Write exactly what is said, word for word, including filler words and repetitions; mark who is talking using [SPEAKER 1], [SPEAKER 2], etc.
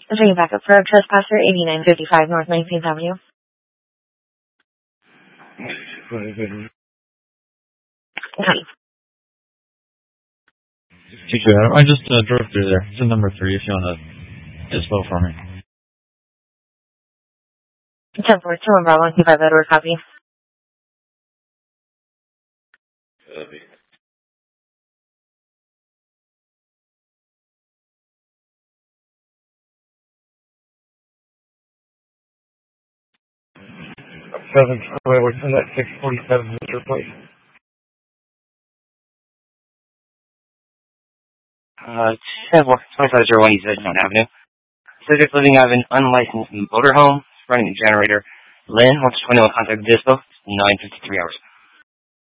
[SPEAKER 1] Bringing back up for a trespasser, eighty-nine fifty-five North nineteenth Avenue. Hi.
[SPEAKER 2] Teacher, I just uh, drove through there. It's in number three if you want to dispo for me.
[SPEAKER 1] ten four two one Bravo, two five Edward, copy.
[SPEAKER 3] Copy.
[SPEAKER 4] seven, we're in that six forty-seven Mister Place.
[SPEAKER 5] Uh, twenty-five oh one East Edgemont Avenue. Subject living out of an unlicensed motorhome, running a generator. Lynn wants twenty-one contact dispo, nine fifty-three hours.